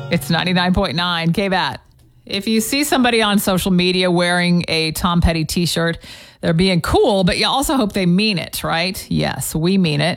It's 99.9 KBAT. If you see somebody on social media wearing a Tom Petty t-shirt, they're being cool, but you also hope they mean it, right? Yes, we mean it.